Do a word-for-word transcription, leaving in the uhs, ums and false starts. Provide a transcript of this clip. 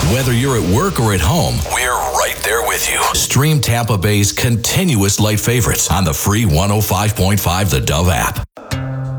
Whether you're at work or at home, we're right there with you. Stream Tampa Bay's continuous light favorites on the free one oh five point five The Dove app.